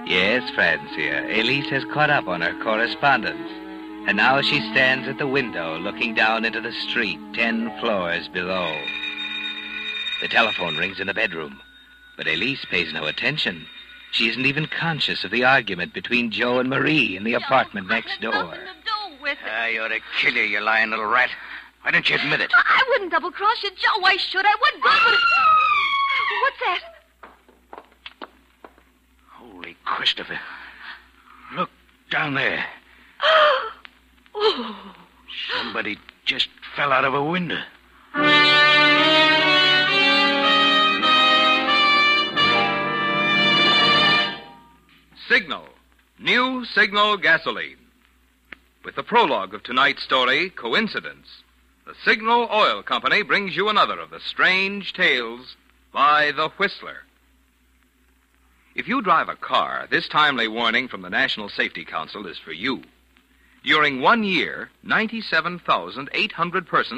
Yes, Francia. Elise has caught up on her correspondence. And now she stands at the window looking down into the street 10 floors below. The telephone rings in the bedroom, but Elise pays no attention. She isn't even conscious of the argument between Joe and Marie in the apartment next door. Nothing to do with it. I ought to kill you, you lying little rat. Why don't you admit it? I wouldn't double-cross you, Joe. Why should I? What good would it... What's that? Holy Christopher. Look down there. Oh. Somebody just fell out of a window. Signal. New Signal gasoline. With the prologue of tonight's story, Coincidence, the Signal Oil Company brings you another of the strange tales by The Whistler. If you drive a car, this timely warning from the National Safety Council is for you. During 1 year, 97,800 persons